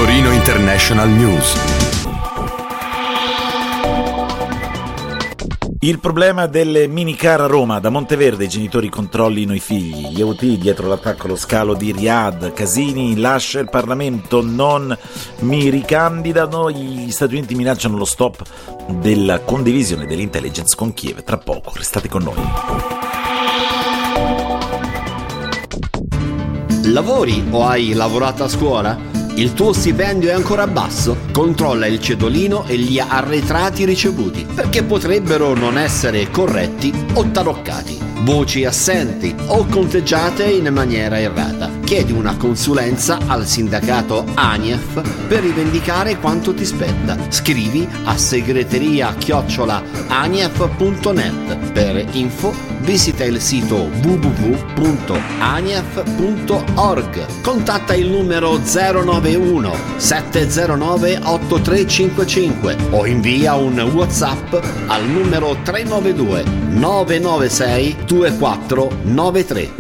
Torino International News. Il problema delle minicar a Roma. Da Monteverde i genitori controllino i figli. Gli Houthi dietro l'attacco allo scalo di Riyadh. Casini lascia il Parlamento, non mi ricandidano. Gli Stati Uniti minacciano lo stop della condivisione dell'intelligence con Kiev. Tra poco, restate con noi. Lavori o hai lavorato a scuola? Il tuo stipendio è ancora basso? Controlla il cedolino e gli arretrati ricevuti, perché potrebbero non essere corretti o taroccati. Voci assenti o conteggiate in maniera errata. Chiedi una consulenza al sindacato ANIEF per rivendicare quanto ti spetta. Scrivi a segreteria@anief.net. Per info visita il sito www.anief.org. Contatta il numero 091 709 8355 o invia un WhatsApp al numero 392 996 2493.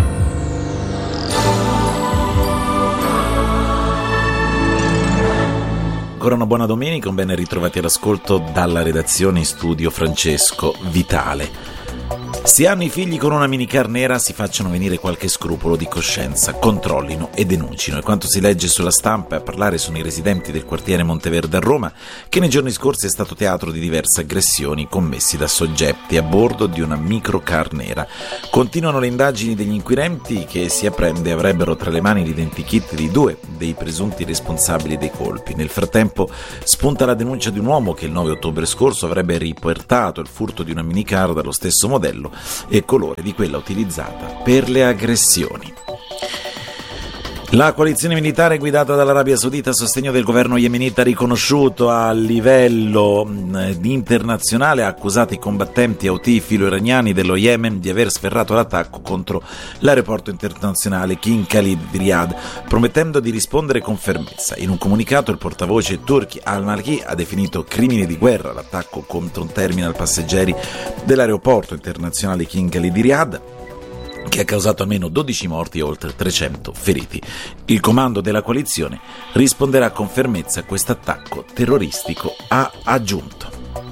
Ancora una buona domenica, un ben ritrovati all'ascolto dalla redazione in studio Francesco Vitale. Se hanno i figli con una minicar nera si facciano venire qualche scrupolo di coscienza, controllino e denuncino. E quanto si legge sulla stampa, a parlare sono i residenti del quartiere Monteverde a Roma, che nei giorni scorsi è stato teatro di diverse aggressioni commessi da soggetti a bordo di una microcar nera. Continuano le indagini degli inquirenti che si apprende avrebbero tra le mani l'identikit di 2 dei presunti responsabili dei colpi. Nel frattempo spunta la denuncia di un uomo che il 9 ottobre scorso avrebbe riportato il furto di una minicar dallo stesso modello e colore di quella utilizzata per le aggressioni. La coalizione militare guidata dall'Arabia Saudita a sostegno del governo yemenita riconosciuto a livello internazionale ha accusato i combattenti Houthi filo-iraniani dello Yemen di aver sferrato l'attacco contro l'aeroporto internazionale King Khalid di Riyadh, promettendo di rispondere con fermezza. In un comunicato il portavoce Turki al-Maliki ha definito crimine di guerra l'attacco contro un terminal passeggeri dell'aeroporto internazionale King Khalid di Riyadh, che ha causato almeno 12 morti e oltre 300 feriti. Il comando della coalizione risponderà con fermezza a questo attacco terroristico, ha aggiunto.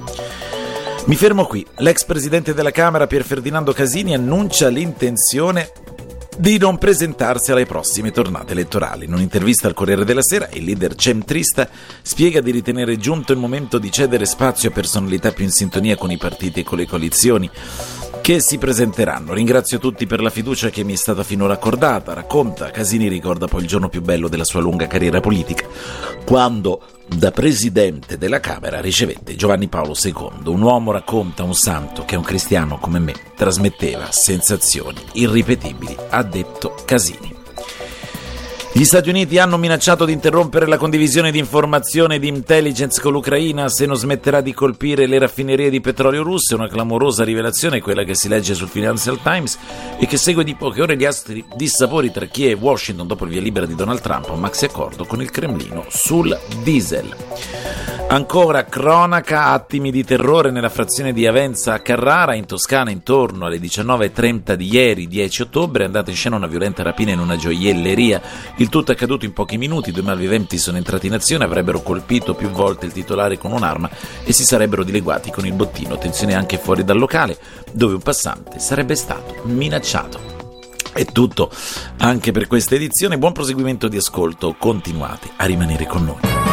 Mi fermo qui. L'ex presidente della Camera Pier Ferdinando Casini annuncia l'intenzione di non presentarsi alle prossime tornate elettorali. In un'intervista al Corriere della Sera, il leader centrista spiega di ritenere giunto il momento di cedere spazio a personalità più in sintonia con i partiti e con le coalizioni che si presenteranno. Ringrazio tutti per la fiducia che mi è stata finora accordata, racconta. Casini ricorda poi il giorno più bello della sua lunga carriera politica, quando da presidente della Camera ricevette Giovanni Paolo II, un uomo, racconta, un santo che un cristiano come me trasmetteva sensazioni irripetibili, ha detto Casini. Gli Stati Uniti hanno minacciato di interrompere la condivisione di informazioni e di intelligence con l'Ucraina se non smetterà di colpire le raffinerie di petrolio russe. Una clamorosa rivelazione, quella che si legge sul Financial Times e che segue di poche ore gli astri dissapori tra Kiev e Washington dopo il via libera di Donald Trump a un maxi accordo con il Cremlino sul diesel. Ancora cronaca, attimi di terrore nella frazione di Avenza a Carrara, in Toscana. Intorno alle 19:30 di ieri, 10 ottobre, è andata in scena una violenta rapina in una gioielleria. Il tutto è accaduto in pochi minuti. 2 malviventi sono entrati in azione, avrebbero colpito più volte il titolare con un'arma e si sarebbero dileguati con il bottino. Attenzione anche fuori dal locale, dove un passante sarebbe stato minacciato. È tutto anche per questa edizione. Buon proseguimento di ascolto, continuate a rimanere con noi.